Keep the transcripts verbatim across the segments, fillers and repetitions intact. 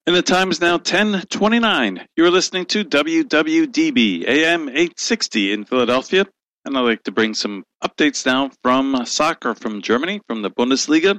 And the time is now ten twenty-nine. You're listening to W W D B, A M eight sixty in Philadelphia. And I'd like to bring some updates now from soccer from Germany, from the Bundesliga.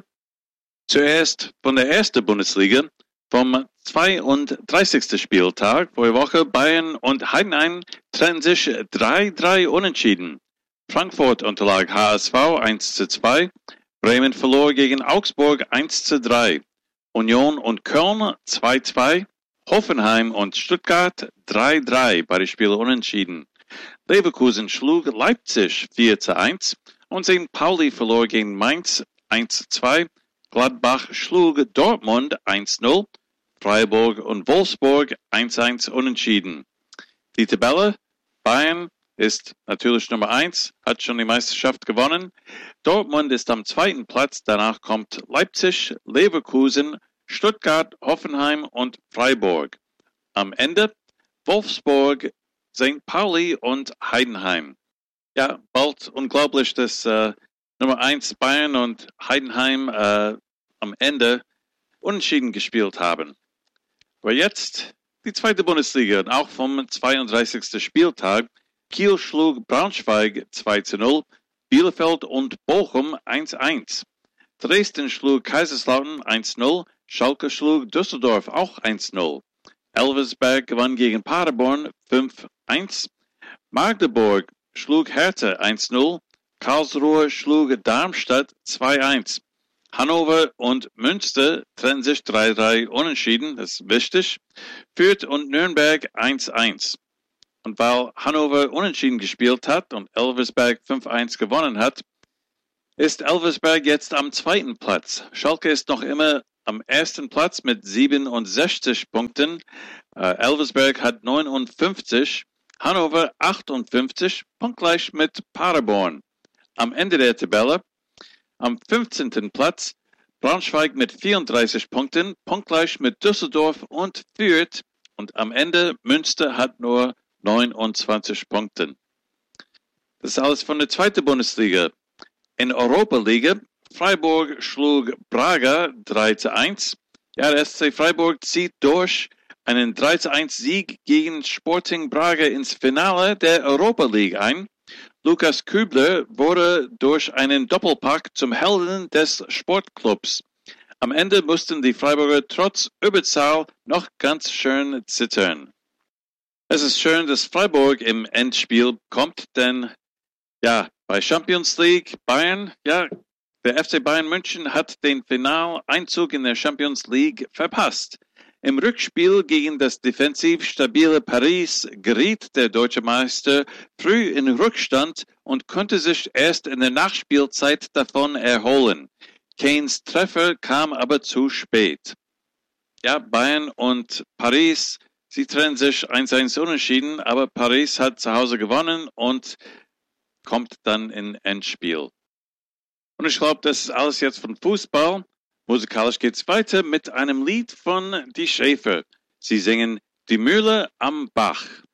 Zuerst von der ersten Bundesliga, vom zweiunddreißigsten Spieltag vor der Woche. Bayern und Heidenheim trennen sich drei drei unentschieden. Frankfurt unterlag H S V eins zu zwei. Bremen verlor gegen Augsburg eins zu drei. Union und Köln zwei zwei, Hoffenheim und Stuttgart drei drei, beide Spiele unentschieden. Leverkusen schlug Leipzig vier zu eins und Sankt Pauli verlor gegen Mainz eins zu zwei. Gladbach schlug Dortmund eins null, Freiburg und Wolfsburg eins eins unentschieden. Die Tabelle: Bayern ist natürlich Nummer eins, hat schon die Meisterschaft gewonnen. Dortmund ist am zweiten Platz, danach kommt Leipzig, Leverkusen, Stuttgart, Hoffenheim und Freiburg. Am Ende Wolfsburg, Sankt Pauli und Heidenheim. Ja, bald unglaublich, dass äh, Nummer eins Bayern und Heidenheim äh, am Ende unentschieden gespielt haben. Aber jetzt die zweite Bundesliga, auch vom zweiunddreißigsten Spieltag. Kiel schlug Braunschweig zwei zu null, Bielefeld und Bochum eins eins. Dresden schlug Kaiserslautern eins null, Schalke schlug Düsseldorf auch eins null. Elversberg gewann gegen Paderborn fünf eins. Magdeburg schlug Hertha eins null, Karlsruhe schlug Darmstadt zwei eins. Hannover und Münster trennen sich drei drei unentschieden, das ist wichtig. Fürth und Nürnberg eins eins. Und weil Hannover unentschieden gespielt hat und Elversberg fünf eins gewonnen hat, ist Elversberg jetzt am zweiten Platz. Schalke ist noch immer am ersten Platz mit siebenundsechzig Punkten. Äh, Elversberg hat neunundfünfzig, Hannover achtundfünfzig, punktgleich mit Paderborn. Am Ende der Tabelle, am fünfzehnten Platz, Braunschweig mit vierunddreißig Punkten, punktgleich mit Düsseldorf und Fürth. Und am Ende Münster hat nur neunundzwanzig Punkten. Das ist alles von der zweiten Bundesliga. In Europa-Liga, Freiburg schlug Braga drei zu eins. Ja, der S C Freiburg zieht durch einen drei zu eins Sieg gegen Sporting Braga ins Finale der Europa League ein. Lukas Kübler wurde durch einen Doppelpack zum Helden des Sportclubs. Am Ende mussten die Freiburger trotz Überzahl noch ganz schön zittern. Es ist schön, dass Freiburg im Endspiel kommt, denn ja, bei Champions League Bayern, ja, der F C Bayern München hat den Finaleinzug in der Champions League verpasst. Im Rückspiel gegen das defensiv stabile Paris geriet der deutsche Meister früh in Rückstand und konnte sich erst in der Nachspielzeit davon erholen. Kanes Treffer kam aber zu spät. Ja, Bayern und Paris, sie trennen sich eins eins unentschieden, aber Paris hat zu Hause gewonnen und kommt dann in Endspiel. Und ich glaube, das ist alles jetzt von Fußball. Musikalisch geht's weiter mit einem Lied von Die Schäfer. Sie singen Die Mühle am Bach.